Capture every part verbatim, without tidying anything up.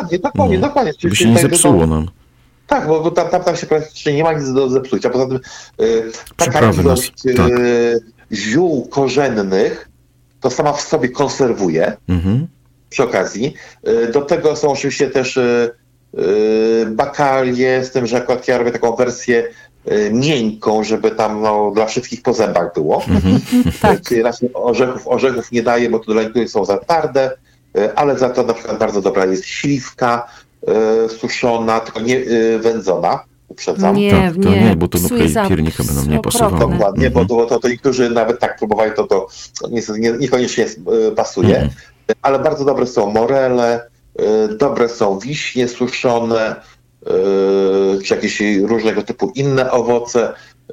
Dokładnie, dokładnie, no, dokładnie. By się nie zepsuło nam. Tak, bo tam, tam, tam się praktycznie nie ma nic do zepsucia. Poza tym y, taka Przyprawy ilość nas, tak. y, ziół korzennych to sama w sobie konserwuje Mhm. przy okazji. Y, do tego są oczywiście też y, y, bakalie, z tym, że akurat ja robię taką wersję y, miękką, żeby tam no, dla wszystkich po zębach było. Mhm. Tak. Czyli raczej orzechów, orzechów nie daję, bo to dla niektórych są za twarde, y, ale za to na przykład bardzo dobra jest śliwka, y, suszona, tylko nie y, wędzona. Uprzedzam. Nie, Tak, to nie, nie, bo to do psuje zapach piernika by nam nie okropny. pasowało. Dokładnie, Mhm. bo to, to, to niektórzy nawet tak próbowali, to, to niestety nie, niekoniecznie y, pasuje, Mhm. ale bardzo dobre są morele, y, dobre są wiśnie suszone, y, czy jakieś różnego typu inne owoce.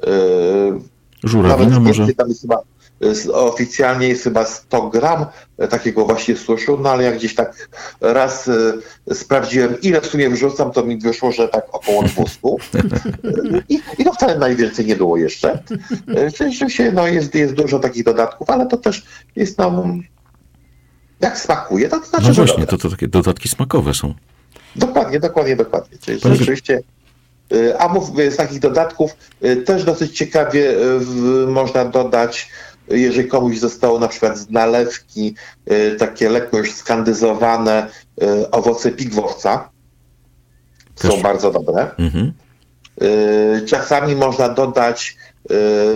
Y, Żurawina nawet może? więcej, tam jest chyba, y, oficjalnie jest chyba sto gram takiego właśnie suszu, no ale jak gdzieś tak raz y, sprawdziłem, ile w sumie wrzucam, to mi wyszło, że tak około dwieście. I, i to wcale najwięcej nie było jeszcze. Y, Czyli rzeczywiście no, jest, jest dużo takich dodatków, ale to też jest no, jak smakuje, to, to znaczy, No że właśnie, dobre. to, to takie dodatki smakowe są. Dokładnie, dokładnie, dokładnie. Czyli Panie- rzeczywiście, y, a mów, z takich dodatków y, też dosyć ciekawie y, w, można dodać, y, jeżeli komuś zostało na przykład z nalewki y, takie lekko już skandyzowane y, owoce pigwowca, Też. są bardzo dobre. Mhm. Y, Czasami można dodać y,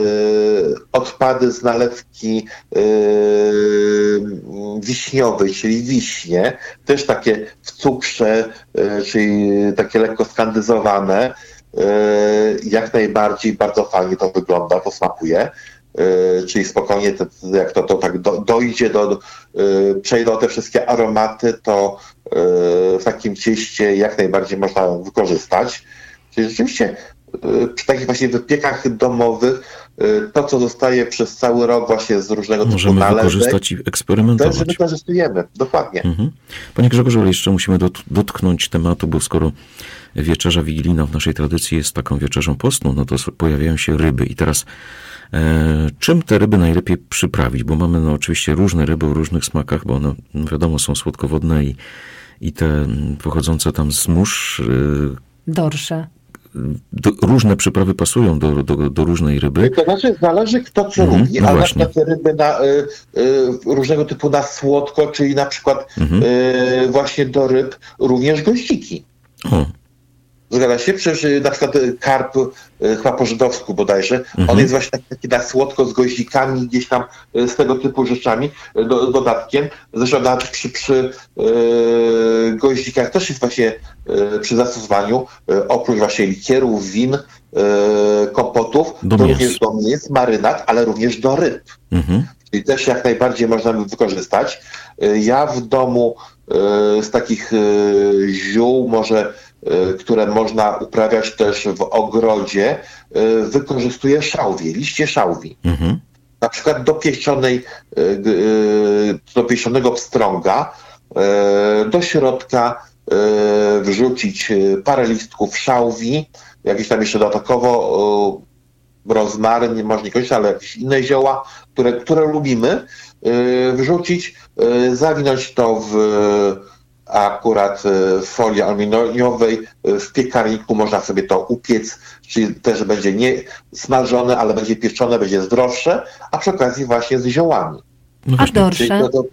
odpady z nalewki y, wiśniowej, czyli wiśnie, też takie w cukrze, y, czyli takie lekko skandyzowane. Y, Jak najbardziej bardzo fajnie to wygląda, posmakuje. Y, Czyli spokojnie, te, jak to, to tak do, dojdzie, do, y, przejdą te wszystkie aromaty, to y, w takim cieście jak najbardziej można wykorzystać. Czyli rzeczywiście y, przy takich właśnie wypiekach domowych y, to, co zostaje przez cały rok właśnie z różnego typu Możemy nalewek, wykorzystać i też eksperymentować. wykorzystujemy. Dokładnie. Mhm. Panie Grzegorzu, ale jeszcze musimy dot- dotknąć tematu, bo skoro wieczerza wigilijna w naszej tradycji jest taką wieczerzą postną, no to s- pojawiają się ryby. I teraz e, czym te ryby najlepiej przyprawić? Bo mamy no, oczywiście różne ryby o różnych smakach, bo one no, wiadomo są słodkowodne i, i te mm, pochodzące tam z mórz, y, Dorsze. do, różne przyprawy pasują do, do, do różnej ryby. To znaczy zależy kto co Mhm, lubi, no ale właśnie. na przykład ryby na, y, y, różnego typu na słodko, czyli na przykład Mhm. y, właśnie do ryb również goździki. O, Zgadza się? Przecież y, na przykład y, karp, y, chyba po żydowsku bodajże, Mhm. on jest właśnie taki, taki na słodko z goździkami, gdzieś tam y, z tego typu rzeczami, y, do, dodatkiem. Zresztą nawet przy, przy y, goździkach też jest właśnie y, przy zastosowaniu, y, oprócz właśnie likierów, win, y, kompotów, Do to mięs. również do mięs, marynat, ale również do ryb. mhm. Czyli też jak najbardziej można by wykorzystać. Y, Ja w domu y, z takich y, ziół, może, y, które można uprawiać też w ogrodzie, y, wykorzystuję szałwię, liście szałwi. Mhm. Na przykład do pieczonej, y, g- y, do pieczonego pstrąga, y, do środka y, wrzucić y, parę listków szałwi, jakieś tam jeszcze dodatkowo y, rozmaryn, nie może niekoniecznie, ale jakieś inne zioła, które, które lubimy, y, wrzucić, y, zawinąć to w akurat y, folii aluminiowej, y, w piekarniku można sobie to upiec, czyli też będzie nie smażone, ale będzie pieczone, będzie zdrowsze, a przy okazji właśnie z ziołami. No A właśnie. Czyli dorsze? to,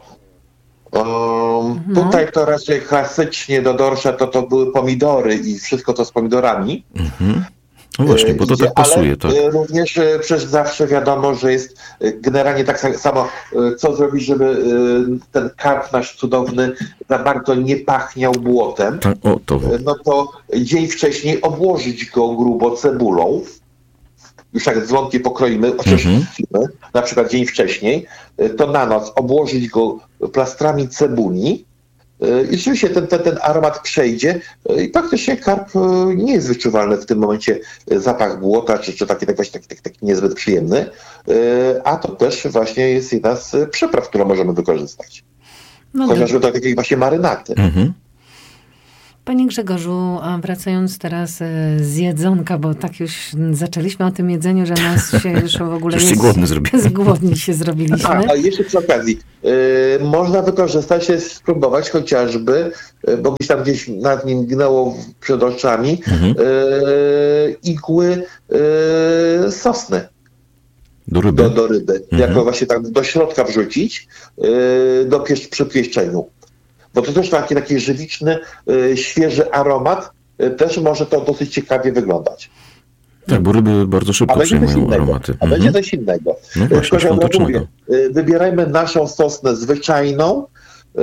to, um, No. Tutaj to raczej klasycznie do dorsza to, to były pomidory i wszystko to z pomidorami. Mhm. No właśnie, bo to idzie, tak pasuje, ale tak. e, również e, przecież zawsze wiadomo, że jest e, generalnie tak sa- samo, e, co zrobić, żeby e, ten karp nasz cudowny za bardzo nie pachniał błotem. tak o, to. E, No to dzień wcześniej obłożyć go grubo cebulą. Już tak dzwonki pokroimy, oczyścimy, na przykład dzień wcześniej, e, to na noc obłożyć go plastrami cebuli. I rzeczywiście ten, ten, ten aromat przejdzie i praktycznie karp nie jest wyczuwalny w tym momencie zapach błota, czy, czy taki, taki, taki, taki, taki niezbyt przyjemny, a to też właśnie jest jedna z przypraw, którą możemy wykorzystać. No Chociażby do takiej właśnie marynaty. Mhm. Panie Grzegorzu, a wracając teraz z jedzonka, bo tak już zaczęliśmy o tym jedzeniu, że nas się już w ogóle... Już się głodny zrobiliśmy. Głodni się zrobiliśmy. A, a jeszcze przy okazji, yy, można wykorzystać, jest spróbować chociażby, yy, bo gdzieś tam gdzieś nad nim gnęło przed oczami, mhm. yy, igły yy, sosny. Do ryby? Do, do ryby. Mhm. Jako właśnie tak do środka wrzucić, yy, do piesz, przy pieszczeniu. Bo to też taki, taki żywiczny, yy, świeży aromat, yy, też może to dosyć ciekawie wyglądać. Tak, bo ryby bardzo szybko a przyjmują aromaty. A mhm. będzie coś innego. No właśnie, Tylko, świątecznego. mówię, yy, wybierajmy naszą sosnę zwyczajną, yy,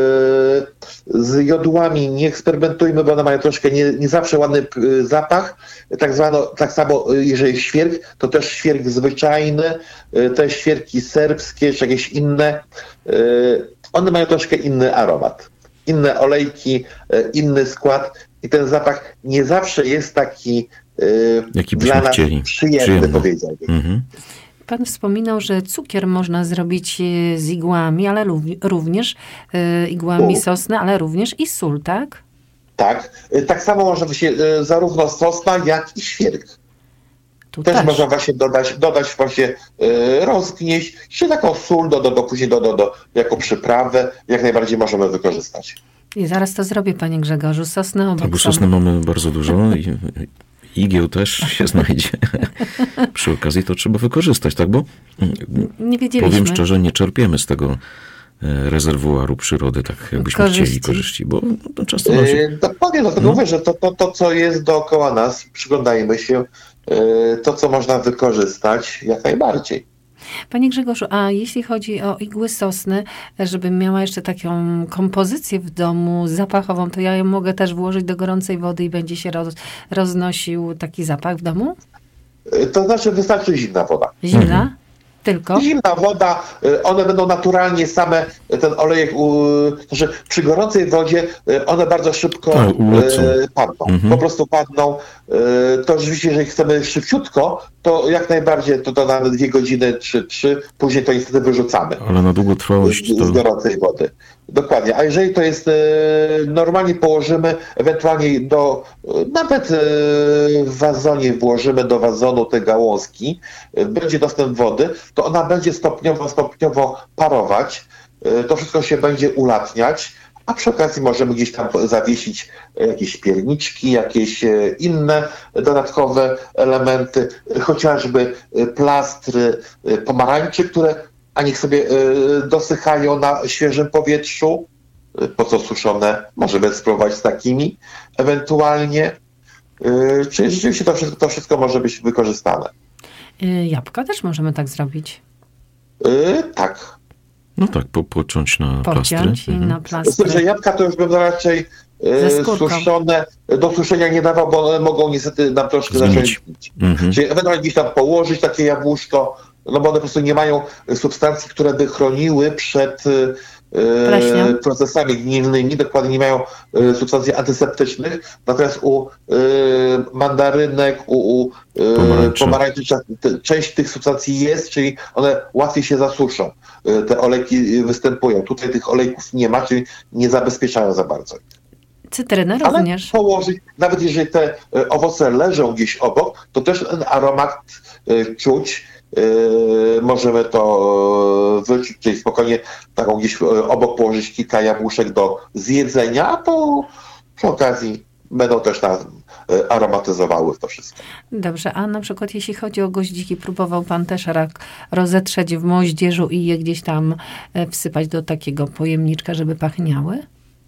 z jodłami nie eksperymentujmy, bo one mają troszkę nie, nie zawsze ładny yy, zapach. Tak, zwano, tak samo, yy, jeżeli świerk, to też świerk zwyczajny, yy, te świerki serbskie, czy jakieś inne, yy, one mają troszkę inny aromat, inne olejki, inny skład i ten zapach nie zawsze jest taki Jaki dla nas chcieli. przyjemny, powiedziałbym. Mhm. Pan wspominał, że cukier można zrobić z igłami, ale również y, igłami sosny, ale również i sól, tak? Tak. Tak samo może się zarówno sosna, jak i świerk. Też, też można właśnie dodać, dodać właśnie yy, rozgnieść, jeszcze taką sól do, do, do, później do, do, do, jako przyprawę, jak najbardziej możemy wykorzystać. I zaraz to zrobię, panie Grzegorzu. Sosny obok. Tak, bo sosny mamy bardzo dużo i igieł też się znajdzie. Przy okazji to trzeba wykorzystać, tak? Bo nie wiedzieliśmy. Powiem szczerze, nie czerpiemy z tego rezerwuaru przyrody, tak jakbyśmy korzyści. chcieli korzyści, bo no, często nam się... Yy, dokładnie, dlatego hmm. mówię, że to, to, to, co jest dookoła nas, przyglądajmy się, yy, to, co można wykorzystać, jak najbardziej. Panie Grzegorzu, a jeśli chodzi o igły sosny, żebym miała jeszcze taką kompozycję w domu zapachową, to ja ją mogę też włożyć do gorącej wody i będzie się roz, roznosił taki zapach w domu? Yy, to znaczy wystarczy zimna woda. Zimna? Mhm. Tylko? Zimna woda, one będą naturalnie same, ten olejek, znaczy przy gorącej wodzie one bardzo szybko tak, padną. Mhm. Po prostu padną. To oczywiście, jeżeli chcemy szybciutko, to jak najbardziej to dodamy dwie godziny, trzy, trzy, później to niestety wyrzucamy. Ale na długotrwałość to... Z gorącej wody. Dokładnie. A jeżeli to jest, normalnie położymy, ewentualnie do, nawet w wazonie włożymy do wazonu te gałązki, będzie dostęp wody, to ona będzie stopniowo, stopniowo parować, to wszystko się będzie ulatniać, a przy okazji możemy gdzieś tam zawiesić jakieś pierniczki, jakieś inne dodatkowe elementy, chociażby plastry pomarańczy, które a niech sobie dosychają na świeżym powietrzu, po co suszone, możemy spróbować z takimi ewentualnie, czyli rzeczywiście to wszystko, to wszystko może być wykorzystane. Jabłka też możemy tak zrobić. Yy, tak. No tak, po, pociąć na Pociąć plastry. i mhm. na plastry. Myślę, że jabłka to już bym raczej yy, suszone, do suszenia nie dawał, bo one mogą niestety nam troszkę zacząć pić. Mhm. Czyli ewentualnie gdzieś tam położyć takie jabłuszko, no bo one po prostu nie mają substancji, które by chroniły przed e, procesami gnilnymi, dokładnie nie mają e, substancji antyseptycznych, natomiast u e, mandarynek, u, u e, pomarańczy część tych substancji jest, czyli one łatwiej się zasuszą. E, te olejki występują. Tutaj tych olejków nie ma, czyli nie zabezpieczają za bardzo. Cytrynę również. Ale położyć, nawet jeżeli te owoce leżą gdzieś obok, to też ten aromat e, czuć. Yy, możemy to wyczuć, czyli spokojnie taką gdzieś obok położyć kilka jabłuszek do zjedzenia, a to przy okazji będą też tam aromatyzowały to wszystko. Dobrze, a na przykład jeśli chodzi o goździki, próbował pan też rak rozetrzeć w moździerzu i je gdzieś tam wsypać do takiego pojemniczka, żeby pachniały?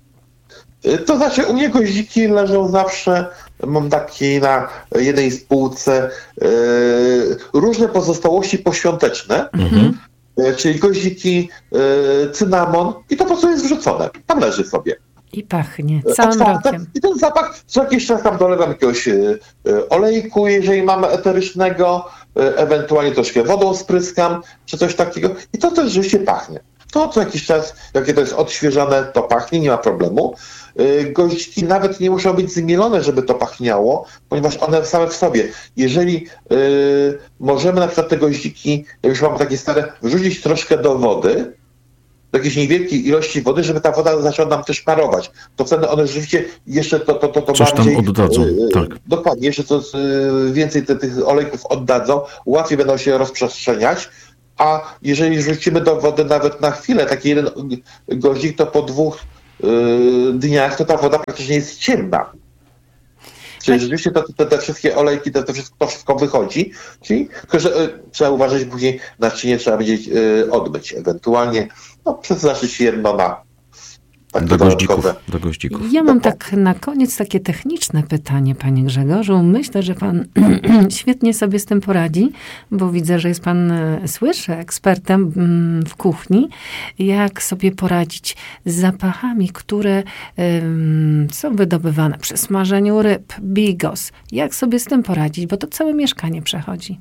To znaczy u mnie goździki leżą zawsze, mam taki na jednej spółce yy, różne pozostałości poświąteczne, mhm. yy, czyli goździki, yy, cynamon i to po prostu jest wrzucone. Tam leży sobie. I pachnie całym Otwarte. rokiem. I ten zapach, co jakiś czas tam dolewam jakiegoś yy, olejku, jeżeli mamy eterycznego, yy, ewentualnie troszkę wodą spryskam, czy coś takiego i to też rzeczywiście pachnie. To co jakiś czas, jakie to jest odświeżane, to pachnie, nie ma problemu. Goździki nawet nie muszą być zmielone, żeby to pachniało, ponieważ one same w sobie. Jeżeli yy, możemy na przykład te goździki, jak już mamy takie stare, wrzucić troszkę do wody, do jakiejś niewielkiej ilości wody, żeby ta woda zaczęła nam też parować. To wtedy one rzeczywiście jeszcze to, to, to, to Coś bardziej... tam oddadzą, yy, tak. Dokładnie, jeszcze to, yy, więcej te, tych olejków oddadzą, łatwiej będą się rozprzestrzeniać, a jeżeli rzucimy do wody nawet na chwilę taki jeden goździk, to po dwóch yy, dniach to ta woda praktycznie jest ciemna. Czyli rzeczywiście to, te, te wszystkie olejki, to, to, wszystko, to wszystko wychodzi, czyli tylko, że y, trzeba uważać, później naczynie trzeba będzie y, odmyć, ewentualnie no, przeznaczyć jedno na do goździków, do goździków. Ja mam tak na koniec takie techniczne pytanie, panie Grzegorzu. Myślę, że pan świetnie sobie z tym poradzi, bo widzę, że jest pan, słyszę, ekspertem w kuchni. Jak sobie poradzić z zapachami, które um, są wydobywane przy smażeniu ryb, bigos. Jak sobie z tym poradzić, bo to całe mieszkanie przechodzi.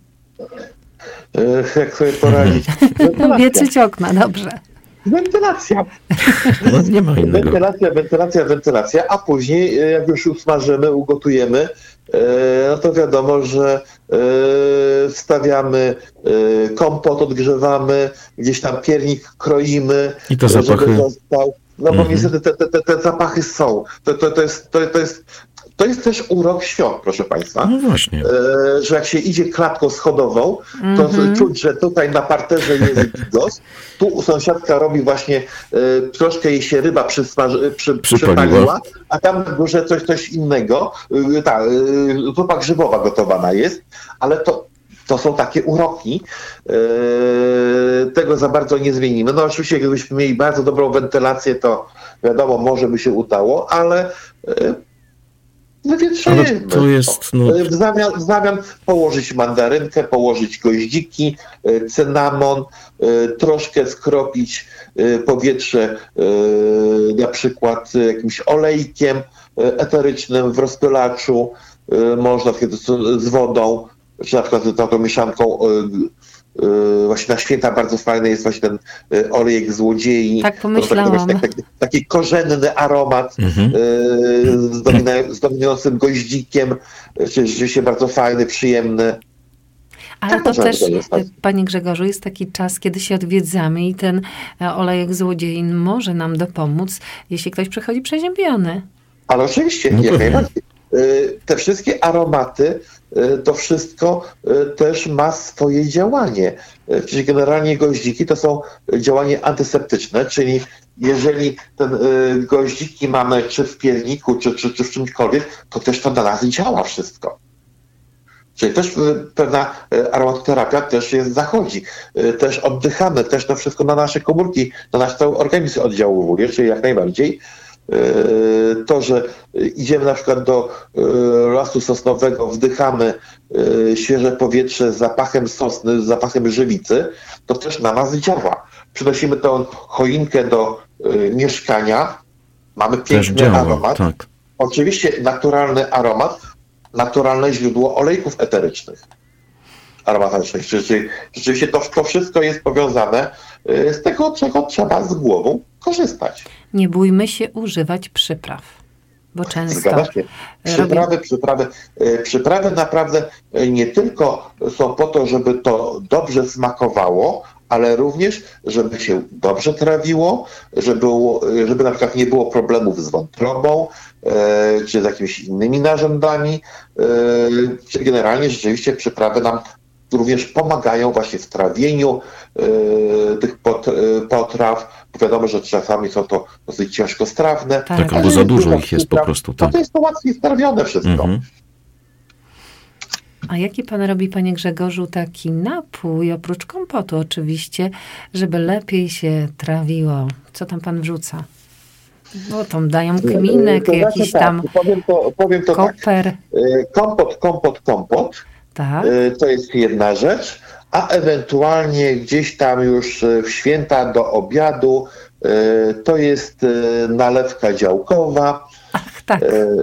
Jak sobie poradzić? Wietrzyć okna, dobrze. Wentylacja. No, nie ma innego. Wentylacja, wentylacja, wentylacja, a później jak już usmażymy, ugotujemy, no to wiadomo, że wstawiamy kompot, odgrzewamy, gdzieś tam piernik kroimy, i te zapachy. Żeby został. No bo mhm. niestety te, te, te, te zapachy są. To, to, to, jest, to, to, jest, to jest też urok świąt, proszę państwa. No właśnie. E, że jak się idzie klatką schodową, to Mhm. czuć, że tutaj na parterze jest bigos. Tu sąsiadka robi właśnie, e, troszkę jej się ryba przysmaży, przy, Przypaliła. przypaliła, a tam na górze coś, coś innego. E, ta e, zupa grzybowa gotowana jest, ale to To są takie uroki. Yy, tego za bardzo nie zmienimy. No oczywiście, gdybyśmy mieli bardzo dobrą wentylację, to wiadomo, może by się udało, ale yy, wywietrzymy. Ale to jest, no... W zamian, w zamian położyć mandarynkę, położyć goździki, yy, cynamon, yy, troszkę skropić yy, powietrze yy, na przykład yy, jakimś olejkiem yy, eterycznym w rozpylaczu. Yy, można wtedy z, z wodą, czy na przykład z taką mieszanką yy, yy, właśnie na święta bardzo fajny jest właśnie ten yy, olejek złodziei. Tak pomyślałam. Taki, taki, taki korzenny aromat Mhm. yy, z, domina, z dominującym goździkiem, czyli rzeczywiście bardzo fajny, przyjemny. Ale Tak to można też, wykorzystać. panie Grzegorzu, jest taki czas, kiedy się odwiedzamy i ten e, olejek złodziejin może nam dopomóc, jeśli ktoś przychodzi przeziębiony. Ale oczywiście, No jak pewnie. najbardziej. Yy, Te wszystkie aromaty, yy, to wszystko yy, też ma swoje działanie. Yy, Czyli generalnie goździki to są działanie antyseptyczne, czyli jeżeli ten yy, goździki mamy czy w pierniku, czy, czy, czy w czymkolwiek, to też to na nas działa wszystko. Czyli też yy, pewna yy, aromaterapia też jest, zachodzi. Yy, Też oddychamy, też to wszystko na nasze komórki, na nasz cały organizm oddziałuje, czyli jak najbardziej. Yy, To, że idziemy na przykład do yy, lasu sosnowego, wdychamy yy, świeże powietrze z zapachem sosny, z zapachem żywicy, to też na nas działa. Przynosimy tą choinkę do yy, mieszkania, mamy Też piękny działa, aromat. tak. Oczywiście naturalny aromat, naturalne źródło olejków eterycznych. Aromatycznych. Czyli rzeczywiście to, to wszystko jest powiązane yy, z tego, czego trzeba z głową korzystać. Nie bójmy się używać przypraw, bo często Zgadza się. robi... Przyprawy, przyprawy, e, przyprawy naprawdę e, nie tylko są po to, żeby to dobrze smakowało, ale również, żeby się dobrze trawiło, żeby, żeby na przykład nie było problemów z wątrobą, e, czy z jakimiś innymi narządami. E, czy generalnie rzeczywiście przyprawy nam również pomagają właśnie w trawieniu e, tych pot, e, potraw. Wiadomo, że czasami są to dosyć ciężkostrawne. Tak. Tak, albo Ale za dużo dużo ich jest po przypraw, prostu, No tak. to jest to łatwiej strawione wszystko. Mhm. A jaki pan robi, panie Grzegorzu, taki napój, oprócz kompotu oczywiście, żeby lepiej się trawiło? Co tam pan wrzuca? No tam dają kminek, To znaczy jakiś tak, tam powiem to, powiem to tak. koper. E, Kompot, kompot, kompot. Tak. E, To jest jedna rzecz, a ewentualnie gdzieś tam już e, w święta do obiadu e, to jest e, nalewka działkowa Ach, tak. e, e,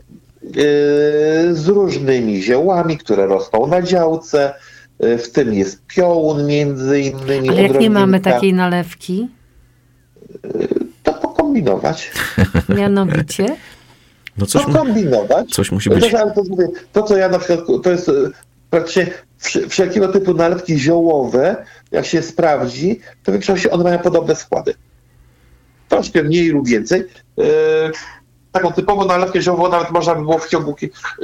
z różnymi ziołami, które rosną na działce. E, W tym jest piołun między innymi. Ale jak nie mamy odrobinka. takiej nalewki, To pokombinować. mianowicie, No coś, mu- Pokombinować. coś musi być. To, ale to, mówię, to, co ja na przykład, to jest e, praktycznie wsz- wszelkiego typu nalewki ziołowe, jak się sprawdzi, to w większości one mają podobne składy. troszkę mniej lub więcej. Yy, taką typową nalewkę ziołową nawet można by było w ciągu...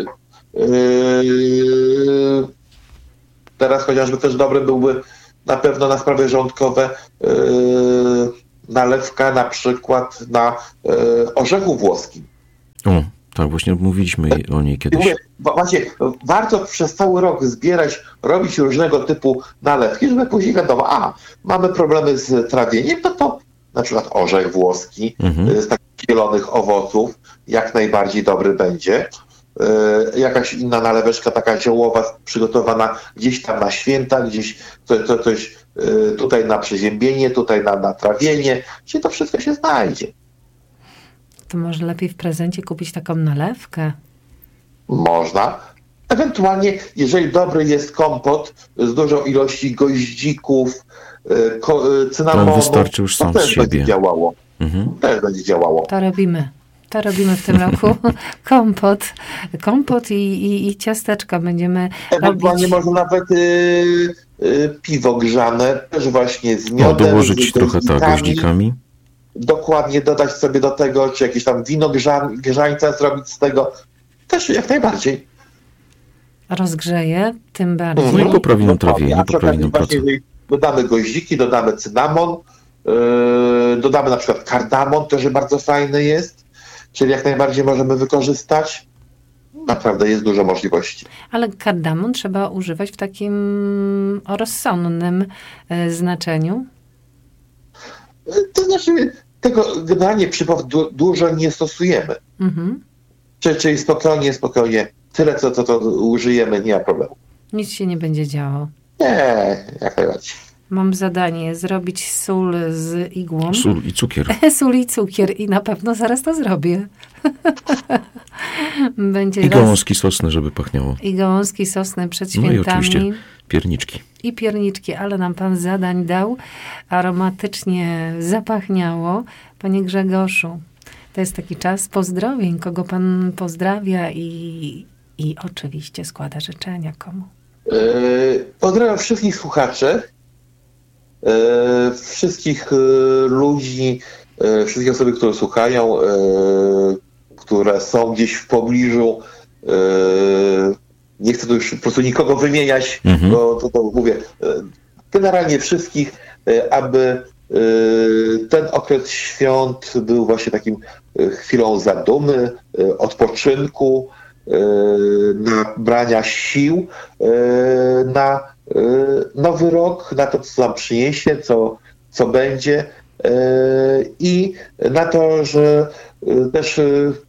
Yy, teraz chociażby też dobre byłby na pewno na sprawy żołądkowe yy, nalewka na przykład na yy, orzechu włoskim. O, tak, właśnie mówiliśmy o niej kiedyś. Mówię, właśnie, warto przez cały rok zbierać, robić różnego typu nalewki, żeby później wiadomo, a mamy problemy z trawieniem, no to na przykład orzech włoski mhm. z takich zielonych owoców jak najbardziej dobry będzie. Jakaś inna naleweczka taka ziołowa przygotowana gdzieś tam na święta, gdzieś to, to, coś tutaj na przeziębienie, tutaj na, na trawienie, gdzie to wszystko się znajdzie. To może lepiej w prezencie kupić taką nalewkę? Można. Ewentualnie, jeżeli dobry jest kompot z dużą ilością goździków, cynamonu, to wystarczy już sam to z też siebie. będzie działało. Mhm. Też będzie działało. To robimy. To robimy w tym roku. Kompot. Kompot i, i, i ciasteczka będziemy Ewentualnie robić. można nawet y, y, piwo grzane, też właśnie z No, miodem, dołożyć z trochę tak goździkami. Dokładnie, dodać sobie do tego, czy jakieś tam wino grza, grzańca zrobić z tego. Też jak najbardziej. Rozgrzeje, tym bardziej. No i poprawi nam trawienie, A przy poprawi okazji nam pracę. właśnie, jeżeli dodamy goździki, dodamy cynamon, yy, dodamy na przykład kardamon, też bardzo fajny jest, czyli jak najbardziej możemy wykorzystać. Naprawdę jest dużo możliwości. Ale kardamon trzeba używać w takim rozsądnym y, znaczeniu. To znaczy, tego generalnie przypraw du- dużo nie stosujemy. Mhm. Czyli, czyli spokojnie, spokojnie. Tyle, co, co to użyjemy, nie ma problemu. Nic się nie będzie działo. Nie, jak najbardziej. Mam zadanie zrobić sól z igłą. Sól i cukier. Sól i cukier i na pewno zaraz to zrobię. Będzie I raz... gałązki sosny, żeby pachniało. I gałązki sosny przed No świętami. i oczywiście pierniczki. I pierniczki, ale nam pan zadań dał. Aromatycznie zapachniało. Panie Grzegoszu, to jest taki czas pozdrowień, kogo pan pozdrawia i, i oczywiście składa życzenia komu. Yy, pozdrawiam wszystkich słuchaczy, yy, wszystkich yy, ludzi, yy, wszystkie osoby, które słuchają, yy, które są gdzieś w pobliżu. Yy, nie chcę tu już po prostu nikogo wymieniać, mhm. bo to, to mówię. Yy, generalnie wszystkich, yy, aby yy, ten okres świąt był właśnie takim yy, chwilą zadumy, yy, odpoczynku, nabrania sił na nowy rok, na to, co nam przyniesie, co, co będzie i na to, że też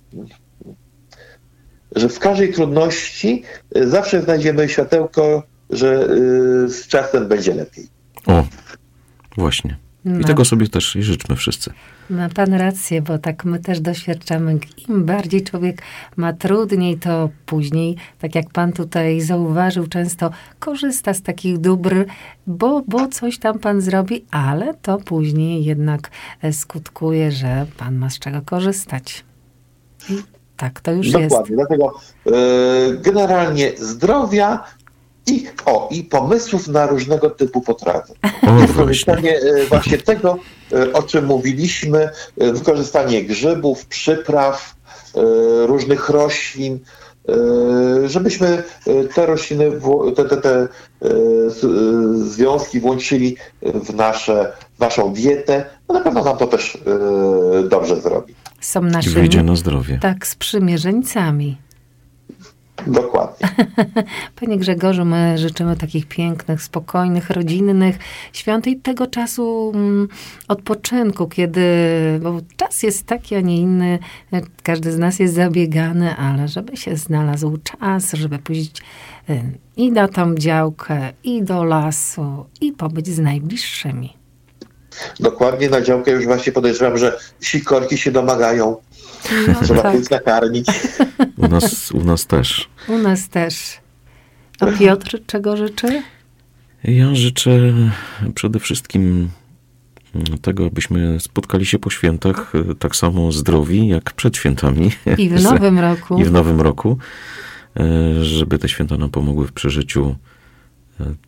że w każdej trudności zawsze znajdziemy światełko, że z czasem będzie lepiej. O, właśnie. I no. tego sobie też i życzmy wszyscy. Ma pan rację, bo tak my też doświadczamy. Im bardziej człowiek ma trudniej, to później, tak jak pan tutaj zauważył, często korzysta z takich dóbr, bo, bo coś tam pan zrobi, ale to później jednak skutkuje, że pan ma z czego korzystać. I tak to już Dokładnie, jest. dlatego yy, generalnie zdrowia i, o, i pomysłów na różnego typu potrawy. Wykorzystanie właśnie tego, o czym mówiliśmy, wykorzystanie grzybów, przypraw, różnych roślin, żebyśmy te rośliny, te, te, te związki włączyli w, nasze, w naszą dietę. No na pewno nam to też dobrze zrobi. Są naszymi, I wyjdzie na zdrowie. Tak, sprzymierzeńcami. Dokładnie. Panie Grzegorzu, my życzymy takich pięknych, spokojnych, rodzinnych świąt i tego czasu mm, odpoczynku, kiedy, bo czas jest taki, a nie inny, każdy z nas jest zabiegany, ale żeby się znalazł czas, żeby pójść y, i na tą działkę, i do lasu, i pobyć z najbliższymi. Dokładnie, na działkę już właśnie podejrzewam, że sikorki się domagają. No, Trzeba tak. ich nakarmić. U nas, u nas też. U nas też. A Piotr czego życzy? Ja życzę przede wszystkim tego, abyśmy spotkali się po świętach tak samo zdrowi, jak przed świętami. I w nowym roku. I w nowym roku. Żeby te święta nam pomogły w przeżyciu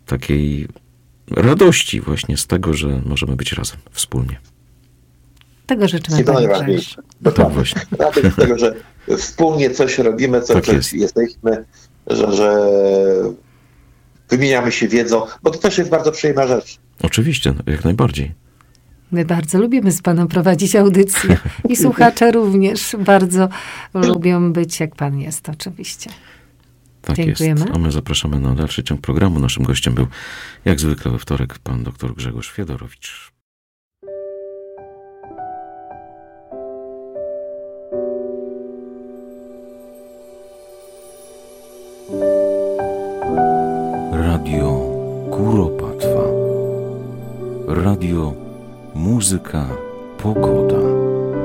takiej radości właśnie z tego, że możemy być razem, wspólnie. Tego życzymy, I to panie najważniejsze. Grzegorzu. Tak właśnie. Radość z tego, że wspólnie coś robimy, coś, Tak coś jest. jesteśmy, że, że wymieniamy się wiedzą, bo to też jest bardzo przyjemna rzecz. Oczywiście, jak najbardziej. My bardzo lubimy z panem prowadzić audycje i słuchacze również bardzo lubią być, jak pan jest, oczywiście. Tak Dziękujemy. jest. A my zapraszamy na dalszy ciąg programu. Naszym gościem był, jak zwykle we wtorek, pan dr Grzegorz Fiedorowicz. Radio Kuropatwa. Radio Muzyka Pogoda.